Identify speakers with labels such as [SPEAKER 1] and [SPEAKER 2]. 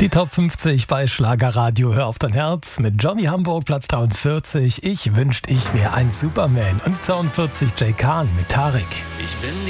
[SPEAKER 1] Die Top 50 bei Schlagerradio Hör auf dein Herz mit Johnny Hamburg, Platz 43. Ich wünschte, ich wäre ein Superman. Und 42 Jay Khan mit Tarek.
[SPEAKER 2] Ich bin